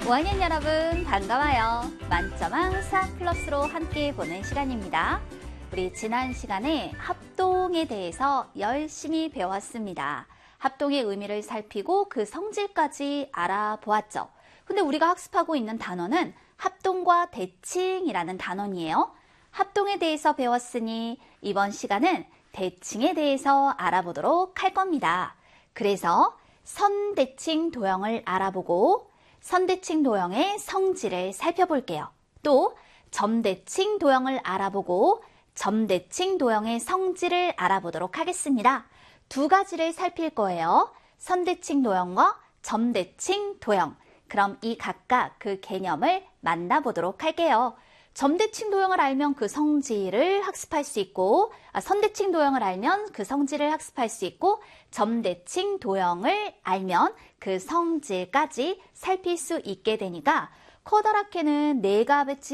5학년 여러분 반가워요. 만점왕 수학 플러스로 함께 보는 시간입니다. 우리 지난 시간에 합동에 대해서 열심히 배웠습니다. 합동의 의미를 살피고 그 성질까지 알아보았죠. 근데 우리가 학습하고 있는 단어는 합동과 대칭이라는 단원이에요. 합동에 대해서 배웠으니 이번 시간은 대칭에 대해서 알아보도록 할 겁니다. 그래서 선대칭 도형을 알아보고 선대칭 도형의 성질을 살펴볼게요. 또 점대칭 도형을 알아보고 점대칭 도형의 성질을 알아보도록 하겠습니다. 두 가지를 살필 거예요. 선대칭 도형과 점대칭 도형. 그럼 이 각각 그 개념을 만나보도록 할게요. 점대칭 도형을 알면 그 성질을 학습할 수 있고, 선대칭 도형을 알면 그 성질을 학습할 수 있고, 점대칭 도형을 알면 그 성질까지 살필 수 있게 되니까 커다랗게는 4값의